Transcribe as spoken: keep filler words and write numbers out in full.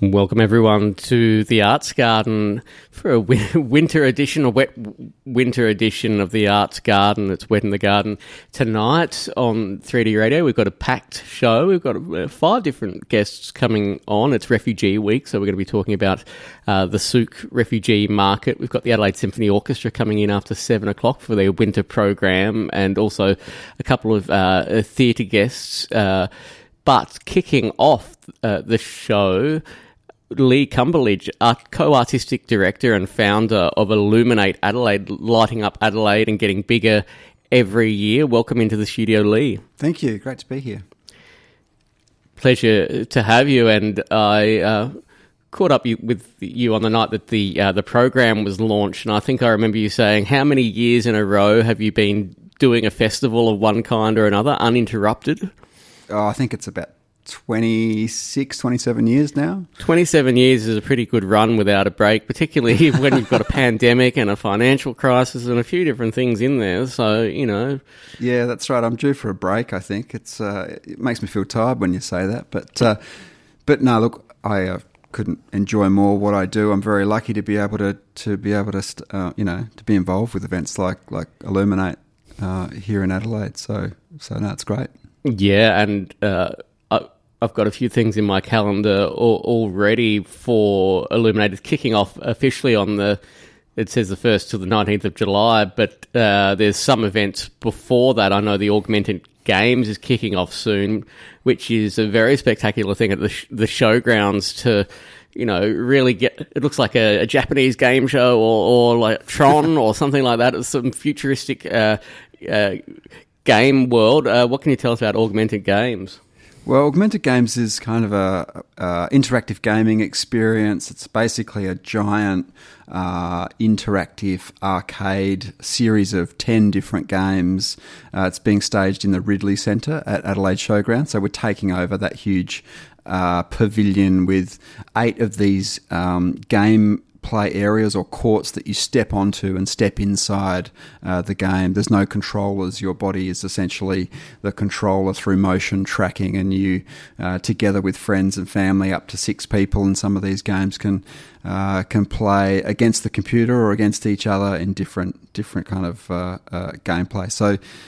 Welcome everyone to the Arts Garden for a winter edition, a wet winter edition of the Arts Garden. It's Wet in the Garden. Tonight on three D Radio, we've got a packed show. We've got five different guests coming on. It's Refugee Week, so we're going to be talking about uh, the Souk refugee market. We've got the Adelaide Symphony Orchestra coming in after seven o'clock for their winter program, and also a couple of uh, theatre guests. Uh, but kicking off uh, the show, Lee Cumberledge, co-artistic director and founder of Illuminate Adelaide, lighting up Adelaide and getting bigger every year. Welcome into the studio, Lee. Thank you. Great to be here. Pleasure to have you. And I uh, caught up with you on the night that the uh, the program was launched, and I think I remember you saying, how many years in a row have you been doing a festival of one kind or another, uninterrupted? Oh, I think it's about twenty-six, twenty-seven years now. twenty-seven years is a pretty good run without a break, particularly when you've got a pandemic and a financial crisis and a few different things in there. So, you know. Yeah, that's right. I'm due for a break, I think. It's uh, It makes me feel tired when you say that. But, uh, but no, look, I uh, couldn't enjoy more what I do. I'm very lucky to be able to, to be able to, st- uh, you know, to be involved with events like, like Illuminate uh, here in Adelaide. So, so no, it's great. Yeah, and uh, I, I've got a few things in my calendar al- already for Illuminated kicking off officially on the, it says the first to the nineteenth of July, but uh, there's some events before that. I know the Augmented Games is kicking off soon, which is a very spectacular thing at the, sh- the showgrounds to, you know, really get, it looks like a, a Japanese game show or, or like Tron or something like that. It's some futuristic uh, uh, game world. Uh, what can you tell us about Augmented Games? Well, Augmented Games is kind of a, a interactive gaming experience. It's basically a giant uh, interactive arcade series of ten different games. Uh, it's being staged in the Ridley Centre at Adelaide Showground. So we're taking over that huge uh, pavilion with eight of these um, game play areas or courts that you step onto and step inside uh, the game. There's no controllers. Your body is essentially the controller through motion tracking, and you, uh, together with friends and family, up to six people in some of these games, can uh, can play against the computer or against each other in different different kind of uh, uh, gameplay. So